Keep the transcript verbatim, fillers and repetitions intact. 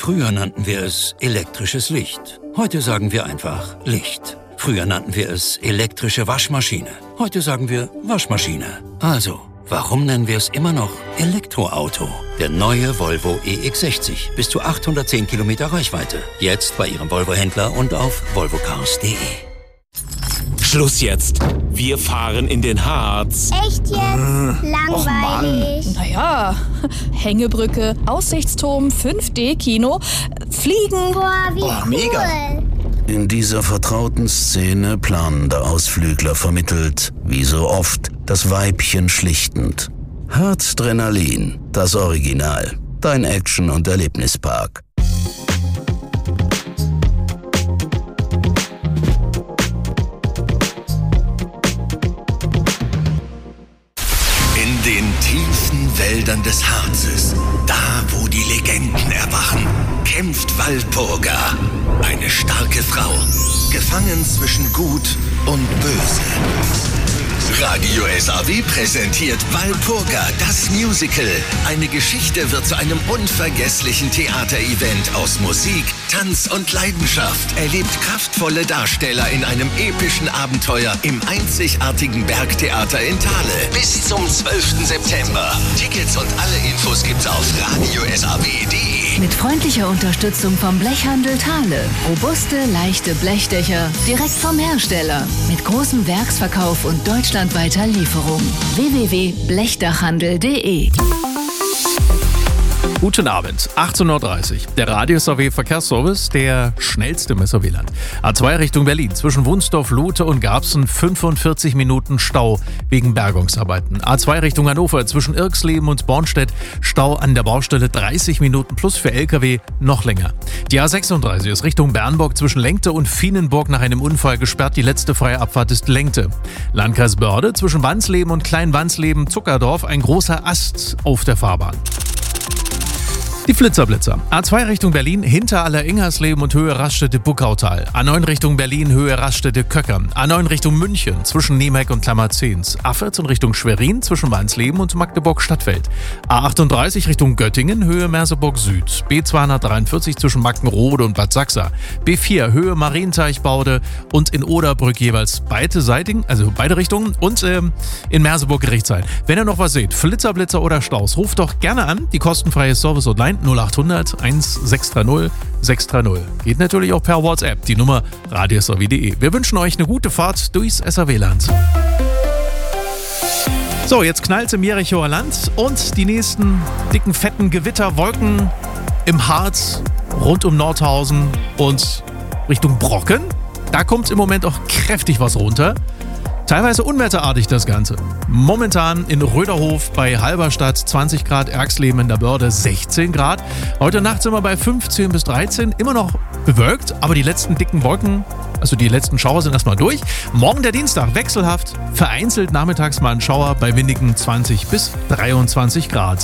Früher nannten wir es elektrisches Licht. Heute sagen wir einfach Licht. Früher nannten wir es elektrische Waschmaschine. Heute sagen wir Waschmaschine. Also, warum nennen wir es immer noch Elektroauto? Der neue Volvo E X sechzig. Bis zu achthundertzehn Kilometer Reichweite. Jetzt bei Ihrem Volvo-Händler und auf volvo cars punkt de. Schluss jetzt. Wir fahren in den Harz. Echt jetzt? Äh, Langweilig. Naja, Hängebrücke, Aussichtsturm, fünf D Kino, Fliegen. Boah, wie oh, cool. Mega. In dieser vertrauten Szene planender Ausflügler vermittelt, wie so oft, das Weibchen schlichtend. Herzdrenalin, das Original. Dein Action- und Erlebnispark. In den tiefen Wäldern des Harzes, da wo die Legenden erwachen, kämpft Walpurga, eine starke Frau, gefangen zwischen Gut und Böse. Radio S A W präsentiert Walpurga, das Musical. Eine Geschichte wird zu einem unvergesslichen Theaterevent aus Musik, Tanz und Leidenschaft. Erlebt kraftvolle Darsteller in einem epischen Abenteuer im einzigartigen Bergtheater in Thale. Bis zum zwölften September. Tickets und alle Infos gibt's auf radio s a w punkt de. Mit freundlicher Unterstützung vom Blechhandel Thale. Robuste, leichte Blechdächer direkt vom Hersteller. Mit großem Werksverkauf und deutschlandweiter Lieferung. w w w punkt blechdachhandel punkt de. Guten Abend, achtzehn Uhr dreißig. Der Radio S A W Verkehrsservice, der schnellste im S A W-Land. A zwei Richtung Berlin, zwischen Wunsdorf, Lute und Garbsen fünfundvierzig Minuten Stau wegen Bergungsarbeiten. A zwei Richtung Hannover, zwischen Irxleben und Bornstedt, Stau an der Baustelle dreißig Minuten plus für L K W noch länger. Die A sechsunddreißig ist Richtung Bernburg zwischen Lenkte und Vienenburg nach einem Unfall gesperrt. Die letzte freie Abfahrt ist Lenkte. Landkreis Börde, zwischen Wansleben und Klein-Wansleben, Zuckerdorf, ein großer Ast auf der Fahrbahn. Die Flitzerblitzer. A zwei Richtung Berlin, hinter Aller-Ingersleben und Höhe Raststätte-Buckautal. A neun Richtung Berlin, Höhe Raststätte-Köckern. A neun Richtung München, zwischen Niemeck und Klammerzehns. A vierzehn Richtung Schwerin, zwischen Wansleben und Magdeburg-Stadtfeld. A achtunddreißig Richtung Göttingen, Höhe Merseburg-Süd. B zweihundertdreiundvierzig zwischen Mackenrode und Bad Sachsa. B vier, Höhe Marienteichbaude und in Oderbrück jeweils beide Seitigen, also beide Richtungen und ähm, in Merseburg Gerichtsheim. Wenn ihr noch was seht, Flitzerblitzer oder Staus, ruft doch gerne an. Die kostenfreie Service-Hotline null achthundert sechshundertzwanzig sechshundertzwanzig. Geht natürlich auch per WhatsApp, die Nummer radio s a w punkt de. Wir wünschen euch eine gute Fahrt durchs S A W-Land. So, jetzt knallt's im Jerichoer Land und die nächsten dicken, fetten Gewitterwolken im Harz, rund um Nordhausen und Richtung Brocken. Da kommt im Moment auch kräftig was runter. Teilweise unwetterartig das Ganze. Momentan in Röderhof bei Halberstadt zwanzig Grad, Erxleben in der Börde sechzehn Grad. Heute Nacht sind wir bei fünfzehn bis dreizehn, immer noch bewölkt, aber die letzten dicken Wolken, also die letzten Schauer sind erstmal durch. Morgen der Dienstag wechselhaft, vereinzelt nachmittags mal ein Schauer bei windigen zwanzig bis dreiundzwanzig Grad.